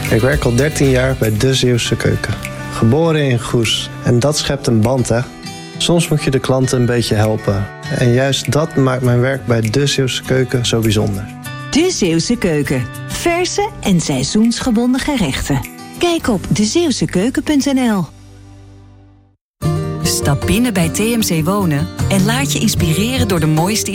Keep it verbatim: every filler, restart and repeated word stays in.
Ik werk al dertien jaar bij De Zeeuwse Keuken. Geboren in Goes. En dat schept een band, hè. Soms moet je de klanten een beetje helpen. En juist dat maakt mijn werk bij De Zeeuwse Keuken zo bijzonder. De Zeeuwse Keuken. Verse en seizoensgebonden gerechten. Kijk op de zeeuwse keuken punt n l. Stap binnen bij T M C Wonen en laat je inspireren door de mooiste